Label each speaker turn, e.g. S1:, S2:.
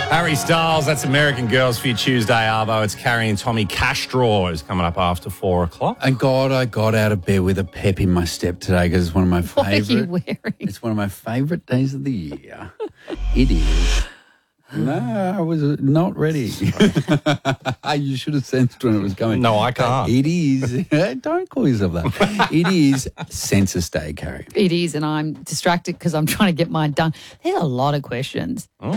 S1: Harry Styles, that's American Girls for your Tuesday, Arvo. It's Carrie and Tommy Castro is coming up after 4 o'clock.
S2: And God, I got out of bed with a pep in my step today because it's one of my
S3: What are you
S2: favourite.
S3: wearing?
S2: It's one of my favourite days of the year. It is. No, I was not ready. You should have sensed when it was coming.
S1: No, I can't.
S2: It is. Don't call yourself that. It is Census Day, Carrie.
S3: It is, and I'm distracted because I'm trying to get mine done. There's a lot of questions.